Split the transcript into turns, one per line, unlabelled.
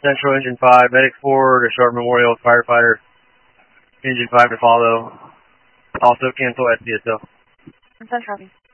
Central, Engine 5, Medic 4 to Sharp Memorial, Firefighter, Engine 5 to follow. Also cancel SDSO.
Central.